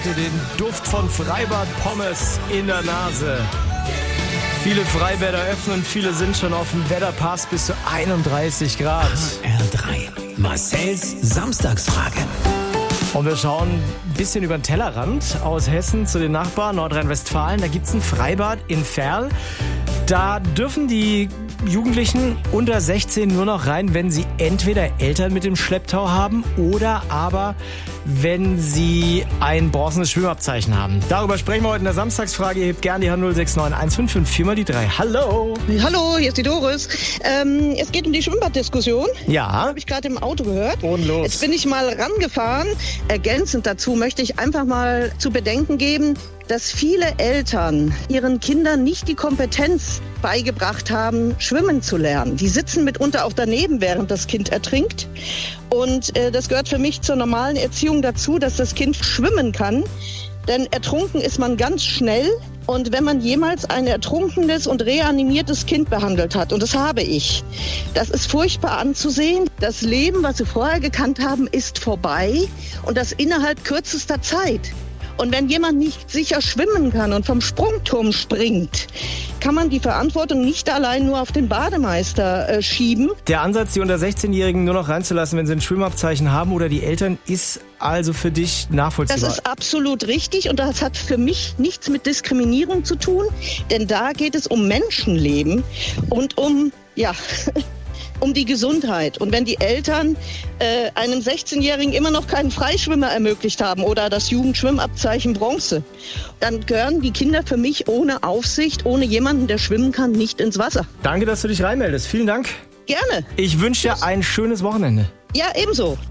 heute den Duft von Freibad Pommes in der Nase. Viele Freibäder öffnen, viele sind schon auf dem Wetterpass bis zu 31 Grad. HR3, Marcells Samstagsfrage. Und wir schauen ein bisschen über den Tellerrand aus Hessen zu den Nachbarn Nordrhein-Westfalen. Da gibt es ein Freibad in Verl. Da dürfen die Jugendlichen unter 16 nur noch rein, wenn sie entweder Eltern mit dem Schlepptau haben oder aber wenn sie ein bronzenes Schwimmabzeichen haben. Darüber sprechen wir heute in der Samstagsfrage. Ihr hebt gerne die Hand 069 155 mal die 3. Hallo! Hallo, hier ist die Doris. Es geht um die Schwimmbaddiskussion. Ja. Habe ich gerade im Auto gehört. Und los. Jetzt bin ich mal rangefahren. Ergänzend dazu möchte ich einfach mal zu bedenken geben, dass viele Eltern ihren Kindern nicht die Kompetenz beigebracht haben, schwimmen zu lernen. Die sitzen mitunter auch daneben, während das Kind ertrinkt. Und das gehört für mich zur normalen Erziehung dazu, dass das Kind schwimmen kann. Denn ertrunken ist man ganz schnell. Und wenn man jemals ein ertrunkenes und reanimiertes Kind behandelt hat, und das habe ich, das ist furchtbar anzusehen. Das Leben, was sie vorher gekannt haben, ist vorbei und das innerhalb kürzester Zeit. Und wenn jemand nicht sicher schwimmen kann und vom Sprungturm springt, kann man die Verantwortung nicht allein nur auf den Bademeister schieben. Der Ansatz, die unter 16-Jährigen nur noch reinzulassen, wenn sie ein Schwimmabzeichen haben oder die Eltern, ist also für dich nachvollziehbar? Das ist absolut richtig und das hat für mich nichts mit Diskriminierung zu tun, denn da geht es um Menschenleben und um die Gesundheit. Und wenn die Eltern einem 16-Jährigen immer noch keinen Freischwimmer ermöglicht haben oder das Jugendschwimmabzeichen Bronze, dann gehören die Kinder für mich ohne Aufsicht, ohne jemanden, der schwimmen kann, nicht ins Wasser. Danke, dass du dich reinmeldest. Vielen Dank. Gerne. Ich wünsche dir ein schönes Wochenende. Ja, ebenso.